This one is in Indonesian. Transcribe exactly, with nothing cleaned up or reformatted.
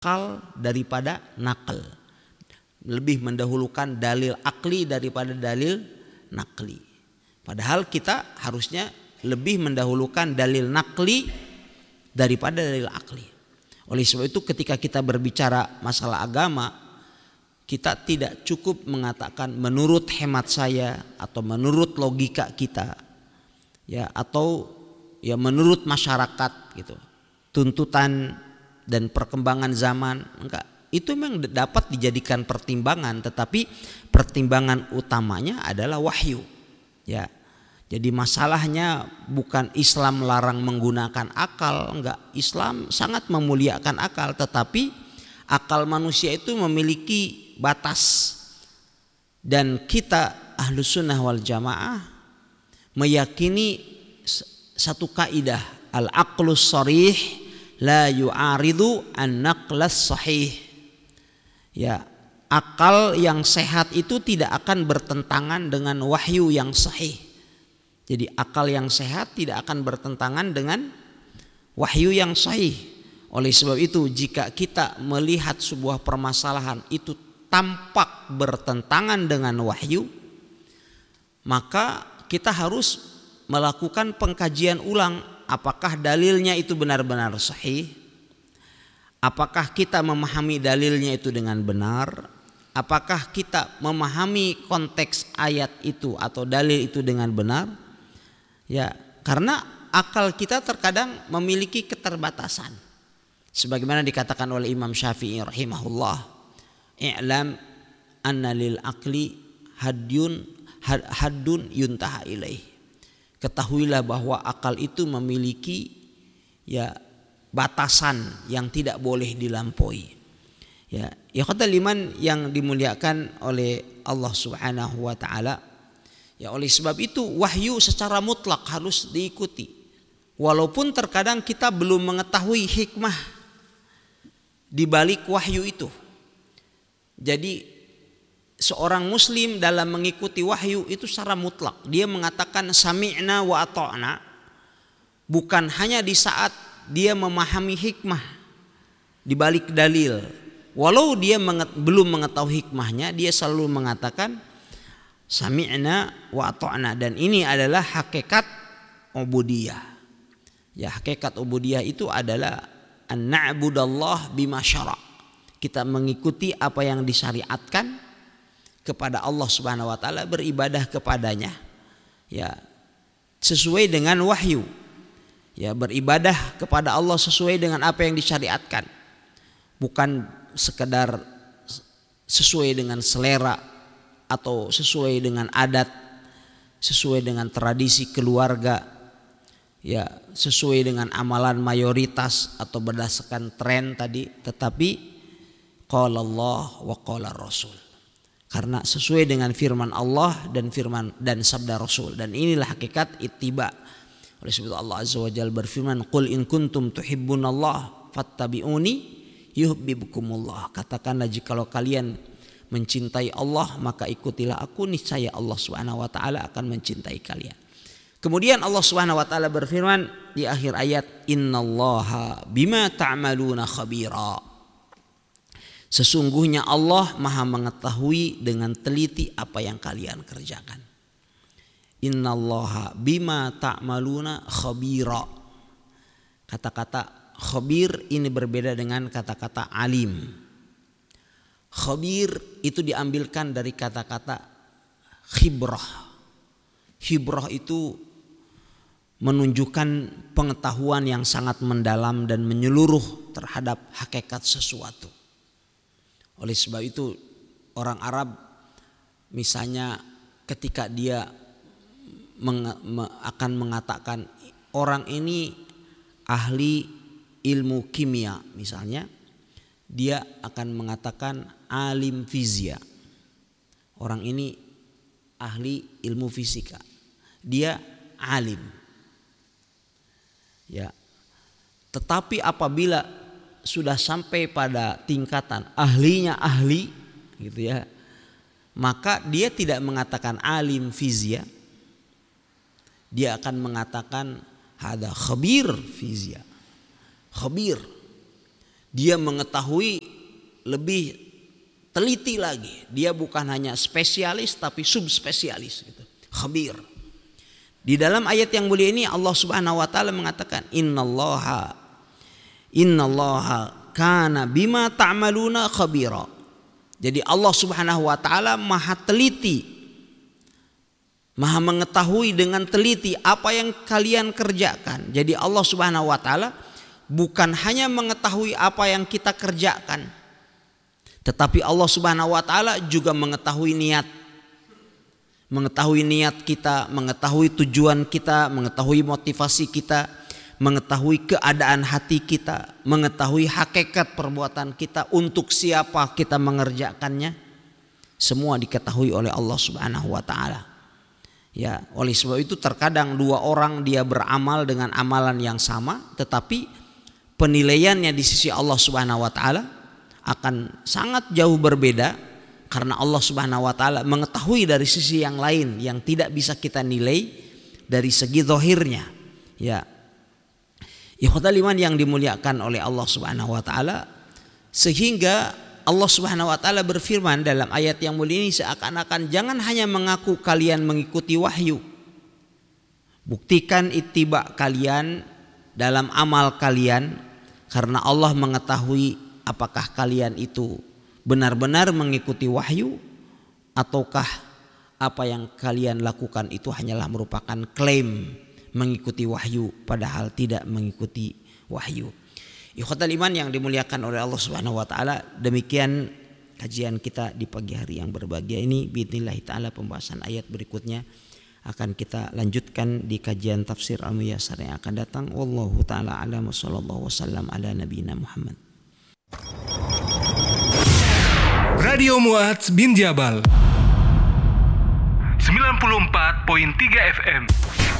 akal daripada nakal, lebih mendahulukan dalil akli daripada dalil nakli. Padahal kita harusnya lebih mendahulukan dalil nakli daripada dalil akli. Oleh sebab itu ketika kita berbicara masalah agama, kita tidak cukup mengatakan menurut hemat saya atau menurut logika kita, ya, atau ya menurut masyarakat gitu, tuntutan dan perkembangan zaman. Enggak, itu memang dapat dijadikan pertimbangan, tetapi pertimbangan utamanya adalah wahyu, ya. Jadi masalahnya bukan Islam larang menggunakan akal, enggak. Islam sangat memuliakan akal, tetapi akal manusia itu memiliki batas. Dan kita Ahlus Sunnah wal Jamaah meyakini satu kaidah, al-aqlus sharih la yu'aridu an-naqlas sahih. Ya, akal yang sehat itu tidak akan bertentangan dengan wahyu yang sahih. Jadi akal yang sehat tidak akan bertentangan dengan wahyu yang sahih. Oleh sebab itu jika kita melihat sebuah permasalahan itu tampak bertentangan dengan wahyu, maka kita harus melakukan pengkajian ulang. Apakah dalilnya itu benar-benar sahih? Apakah kita memahami dalilnya itu dengan benar? Apakah kita memahami konteks ayat itu atau dalil itu dengan benar? Ya, karena akal kita terkadang memiliki keterbatasan. Sebagaimana dikatakan oleh Imam Syafi'i rahimahullah, i'lam anna lil aqli hadyun haddun yuntaha ilaih. Ketahuilah bahwa akal itu memiliki ya batasan yang tidak boleh dilampaui. Ya, ikhwatal iman yang dimuliakan oleh Allah Subhanahu wa taala. Ya, oleh sebab itu wahyu secara mutlak harus diikuti. Walaupun terkadang kita belum mengetahui hikmah di balik wahyu itu. Jadi seorang muslim dalam mengikuti wahyu itu secara mutlak, dia mengatakan sami'na wa ata'na, bukan hanya di saat dia memahami hikmah di balik dalil. Walau dia menget, belum mengetahui hikmahnya, dia selalu mengatakan sami'na wa ata'na, dan ini adalah hakikat ubudiyah. Ya, hakikat ubudiyah itu adalah an na'budallah bima syara'. Kita mengikuti apa yang disyariatkan kepada Allah Subhanahu wa taala, beribadah kepadanya ya sesuai dengan wahyu. Ya, beribadah kepada Allah sesuai dengan apa yang disyariatkan. Bukan sekedar sesuai dengan selera atau sesuai dengan adat, sesuai dengan tradisi keluarga, ya, sesuai dengan amalan mayoritas atau berdasarkan tren tadi, tetapi qala Allah wa qala Rasul. Karena sesuai dengan firman Allah dan firman dan sabda Rasul, dan inilah hakikat ittiba. Oleh sebab itu Allah Azza wa Jalla berfirman, qul in kuntum tuhibbunallah fattabi'uni yuhibbukumullah. Katakanlah jikalau kalian mencintai Allah maka ikutilah aku, niscaya Allah Subhanahu wa taala akan mencintai kalian. Kemudian Allah Subhanahu wa taala berfirman di akhir ayat, innallaha bima ta'maluna khabira. Sesungguhnya Allah Maha mengetahui dengan teliti apa yang kalian kerjakan. Innallaha bima ta'maluna khabira. Kata-kata khabir ini berbeda dengan kata-kata alim. Khabir itu diambilkan dari kata-kata khibrah. Khibrah itu menunjukkan pengetahuan yang sangat mendalam dan menyeluruh terhadap hakikat sesuatu. Oleh sebab itu orang Arab misalnya ketika dia meng- me- akan mengatakan orang ini ahli ilmu kimia misalnya, dia akan mengatakan alim fizia. Orang ini ahli ilmu fisika. Dia alim. Ya. Tetapi apabila sudah sampai pada tingkatan ahlinya ahli gitu ya, maka dia tidak mengatakan alim fizia. Dia akan mengatakan hada khabir fizia. Khabir. Dia mengetahui lebih teliti lagi. Dia bukan hanya spesialis tapi subspesialis gitu. Khabir. Di dalam ayat yang mulia ini Allah Subhanahu wa taala mengatakan innallaha innallaha kana bima ta'maluna khabira. Jadi Allah Subhanahu wa taala maha teliti, maha mengetahui dengan teliti apa yang kalian kerjakan. Jadi Allah Subhanahu wa taala bukan hanya mengetahui apa yang kita kerjakan, tetapi Allah Subhanahu wa taala juga mengetahui niat. Mengetahui niat kita, mengetahui tujuan kita, mengetahui motivasi kita, mengetahui keadaan hati kita, mengetahui hakikat perbuatan kita, untuk siapa kita mengerjakannya. Semua diketahui oleh Allah Subhanahu wa taala. Ya, oleh sebab itu terkadang dua orang dia beramal dengan amalan yang sama, tetapi penilaiannya di sisi Allah Subhanahu wa taala akan sangat jauh berbeda, karena Allah Subhanahu wa taala mengetahui dari sisi yang lain yang tidak bisa kita nilai dari segi zahirnya. Ya. Ikhwatal iman yang dimuliakan oleh Allah Subhanahu wa taala, sehingga Allah Subhanahu wa taala berfirman dalam ayat yang mulia ini seakan-akan jangan hanya mengaku kalian mengikuti wahyu. Buktikan ittiba kalian dalam amal kalian, karena Allah mengetahui apakah kalian itu benar-benar mengikuti wahyu ataukah apa yang kalian lakukan itu hanyalah merupakan klaim mengikuti wahyu padahal tidak mengikuti wahyu. Ikhwatal iman yang dimuliakan oleh Allah Subhanahu wa taala, demikian kajian kita di pagi hari yang berbahagia ini. Biidznillah taala pembahasan ayat berikutnya akan kita lanjutkan di kajian tafsir Al-Muyassar yang akan datang. Wallahu taala a'lam, sallallahu wasallam ala nabiyina Muhammad. Radio Mu'adz bin Jabal sembilan puluh empat koma tiga F M.